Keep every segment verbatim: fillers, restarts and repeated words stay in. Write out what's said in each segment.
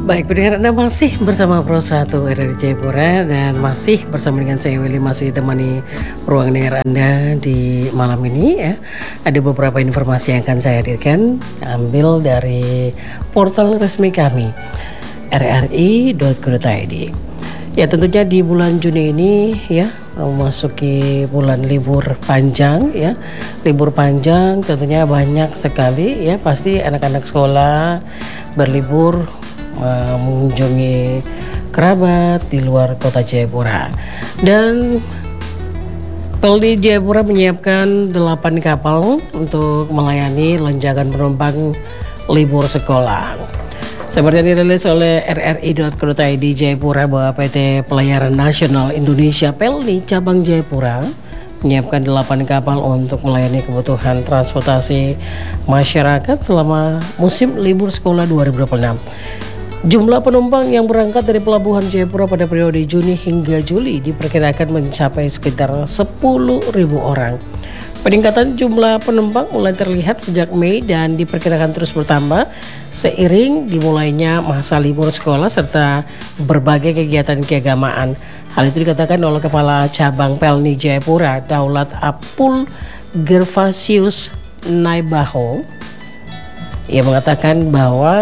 Baik, pendengar, Anda masih bersama Pro satu R R Jayapura dan masih bersama dengan saya Willy, masih temani ruang dengar Anda di malam ini ya. Ada beberapa informasi yang akan saya hadirkan, ambil dari portal resmi kami r r i dot co dot i d. Ya, tentunya di bulan Juni ini ya memasuki bulan libur panjang ya. Libur panjang tentunya banyak sekali ya, pasti anak-anak sekolah berlibur Uh, mengunjungi kerabat di luar kota Jayapura. Dan Pelni Jayapura menyiapkan delapan kapal untuk melayani lonjakan penumpang libur sekolah. Seperti yang dirilis oleh r r i dot co dot i d Jayapura bahwa P T Pelayaran Nasional Indonesia Pelni Cabang Jayapura menyiapkan delapan kapal untuk melayani kebutuhan transportasi masyarakat selama musim libur sekolah dua ribu dua puluh enam. Jumlah penumpang yang berangkat dari Pelabuhan Jayapura pada periode Juni hingga Juli diperkirakan mencapai sekitar sepuluh ribu orang. Peningkatan jumlah penumpang mulai terlihat sejak Mei dan diperkirakan terus bertambah seiring dimulainya masa libur sekolah serta berbagai kegiatan keagamaan. Hal itu dikatakan oleh Kepala Cabang Pelni Jayapura, Daulat Apul Gervasius Naibaho. Ia mengatakan bahwa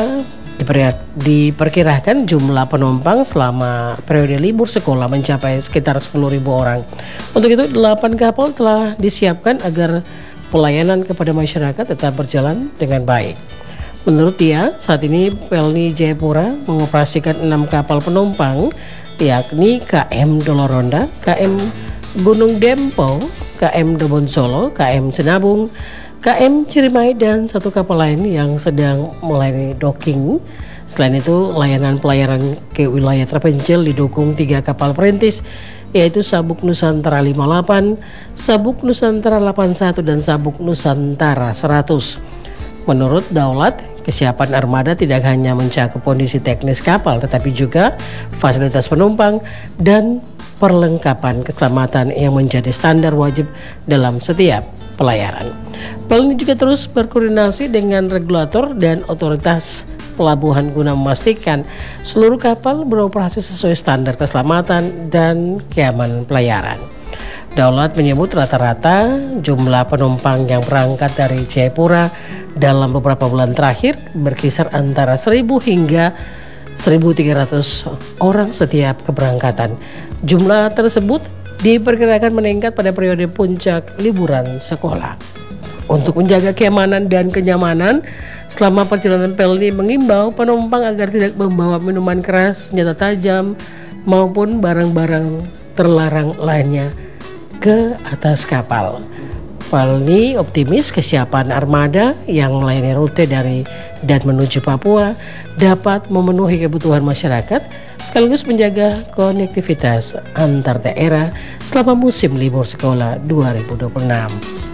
diperkirakan jumlah penumpang selama periode libur sekolah mencapai sekitar sepuluh ribu orang. Untuk itu, delapan kapal telah disiapkan agar pelayanan kepada masyarakat tetap berjalan dengan baik. Menurut dia, saat ini Pelni Jayapura mengoperasikan enam kapal penumpang, yakni K M Doloronda, K M Gunung Dempo, K M Dobon Solo, K M Senabung, K M Cirimai, dan satu kapal lain yang sedang melayani docking. Selain itu, layanan pelayaran ke wilayah terpencil didukung tiga kapal perintis, yaitu Sabuk Nusantara lima puluh delapan, Sabuk Nusantara delapan puluh satu, dan Sabuk Nusantara seratus. Menurut Daulat, kesiapan armada tidak hanya mencakup kondisi teknis kapal, tetapi juga fasilitas penumpang dan perlengkapan keselamatan yang menjadi standar wajib dalam setiap pelayaran. Pelni juga terus berkoordinasi dengan regulator dan otoritas pelabuhan guna memastikan seluruh kapal beroperasi sesuai standar keselamatan dan keamanan pelayaran. Daulat menyebut rata-rata jumlah penumpang yang berangkat dari Jayapura dalam beberapa bulan terakhir berkisar antara seribu hingga seribu tiga ratus orang setiap keberangkatan. Jumlah tersebut diperkirakan meningkat pada periode puncak liburan sekolah. Untuk menjaga keamanan dan kenyamanan selama perjalanan, Pelni mengimbau penumpang agar tidak membawa minuman keras, senjata tajam, maupun barang-barang terlarang lainnya ke atas kapal. Pelni optimis kesiapan armada yang melayani rute dari dan menuju Papua dapat memenuhi kebutuhan masyarakat sekaligus menjaga konektivitas antar daerah selama musim libur sekolah dua ribu dua puluh enam.